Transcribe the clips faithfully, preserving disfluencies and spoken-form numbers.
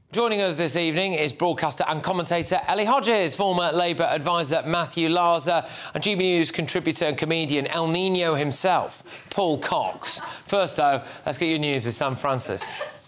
Joining us this evening is broadcaster and commentator Ellie Hodges, former Labour advisor Matthew Larser, and G B News contributor and comedian El Nino himself, Paul Cox. First, though, let's get your news with Sam Francis.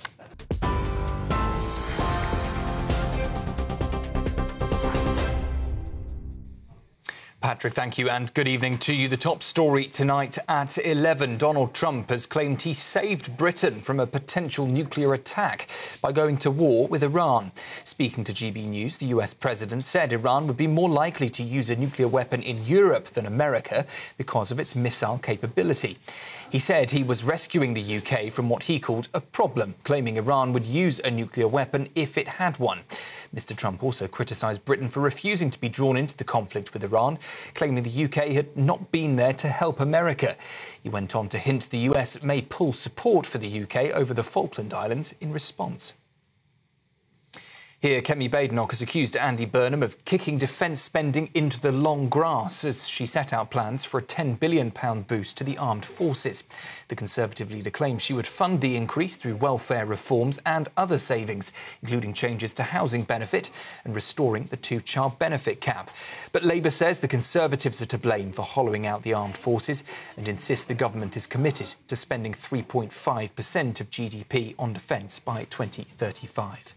Patrick, thank you, and good evening to you. The top story tonight at eleven. Donald Trump has claimed he saved Britain from a potential nuclear attack by going to war with Iran. Speaking to G B News, the U S president said Iran would be more likely to use a nuclear weapon in Europe than America because of its missile capability. He said he was rescuing the U K from what he called a problem, claiming Iran would use a nuclear weapon if it had one. Mister Trump also criticised Britain for refusing to be drawn into the conflict with Iran, claiming the U K had not been there to help America. He went on to hint the U S may pull support for the U K over the Falkland Islands in response. Here, Kemi Badenoch has accused Andy Burnham of kicking defence spending into the long grass as she set out plans for a ten billion pounds boost to the armed forces. The Conservative leader claims she would fund the increase through welfare reforms and other savings, including changes to housing benefit and restoring the two-child benefit cap. But Labour says the Conservatives are to blame for hollowing out the armed forces and insists the government is committed to spending three point five percent of G D P on defence by twenty thirty-five.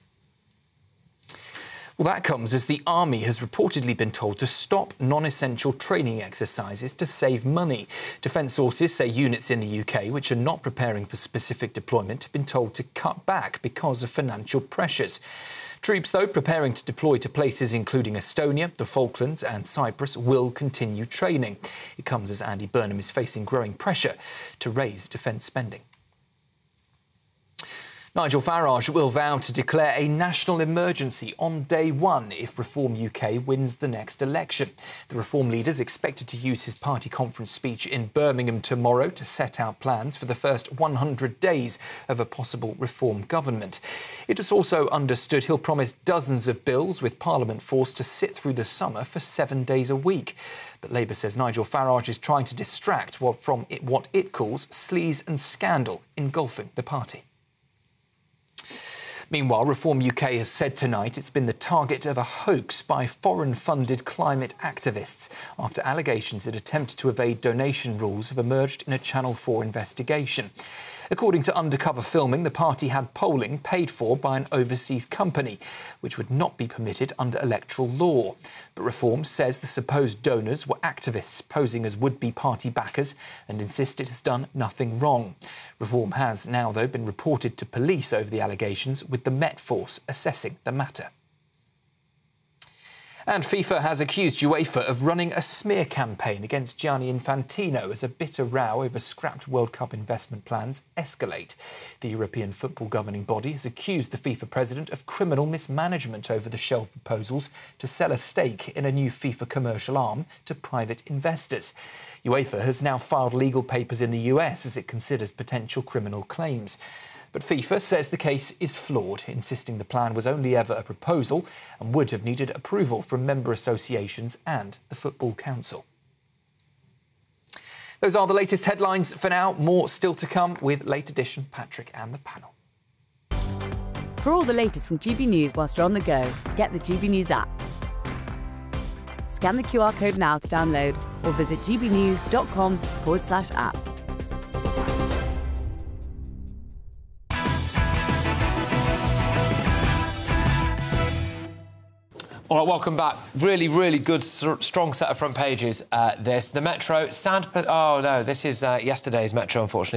Well, that comes as the army has reportedly been told to stop non-essential training exercises to save money. Defence sources say units in the U K which are not preparing for specific deployment have been told to cut back because of financial pressures. Troops, though, preparing to deploy to places including Estonia, the Falklands and Cyprus will continue training. It comes as Andy Burnham is facing growing pressure to raise defence spending. Nigel Farage will vow to declare a national emergency on day one if Reform U K wins the next election. The Reform leader is expected to use his party conference speech in Birmingham tomorrow to set out plans for the first one hundred days of a possible Reform government. It is also understood he'll promise dozens of bills with Parliament forced to sit through the summer for seven days a week. But Labour says Nigel Farage is trying to distract from what it calls sleaze and scandal engulfing the party. Meanwhile, Reform U K has said tonight it's been the target of a hoax by foreign-funded climate activists after allegations it attempted to evade donation rules have emerged in a Channel four investigation. According to undercover filming, the party had polling paid for by an overseas company, which would not be permitted under electoral law. But Reform says the supposed donors were activists posing as would-be party backers and insists it has done nothing wrong. Reform has now, though, been reported to police over the allegations, with the Met Force assessing the matter. And FIFA has accused UEFA of running a smear campaign against Gianni Infantino as a bitter row over scrapped World Cup investment plans escalate. The European football governing body has accused the FIFA president of criminal mismanagement over the shelved proposals to sell a stake in a new FIFA commercial arm to private investors. UEFA has now filed legal papers in the U S as it considers potential criminal claims. But FIFA says the case is flawed, insisting the plan was only ever a proposal and would have needed approval from member associations and the Football Council. Those are the latest headlines for now. More still to come with Late Edition, Patrick and the panel. For all the latest from G B News whilst you're on the go, get the G B News app. Scan the Q R code now to download or visit gbnews.com forward slash app. All right, welcome back. Really, really good, strong set of front pages, uh, this. The Metro, sad... Oh, no, this is uh, yesterday's Metro, unfortunately.